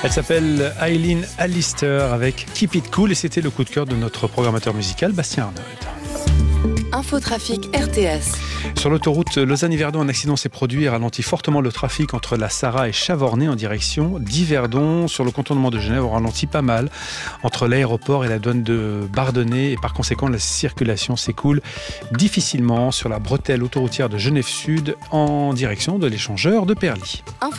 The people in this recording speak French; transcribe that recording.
Elle s'appelle Eileen Allister avec Keep It Cool et c'était le coup de cœur de notre programmateur musical Bastien Arnold. Infotrafic RTS. Sur l'autoroute Lausanne-Yverdon, un accident s'est produit et ralentit fortement le trafic entre la Sarraz et Chavornay en direction d'Yverdon. Sur le contournement de Genève, on ralentit pas mal entre l'aéroport et la douane de Bardonnay et par conséquent la circulation s'écoule difficilement sur la bretelle autoroutière de Genève Sud en direction de l'échangeur de Perly.